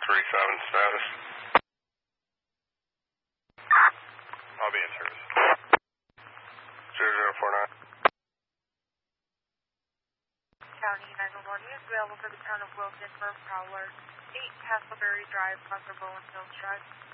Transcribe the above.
status. I'll be in service. 0049. County 911 is available for the town of Wilton for Prowler. 8 Castleberry Drive, Bucker Bowen Hills Drive.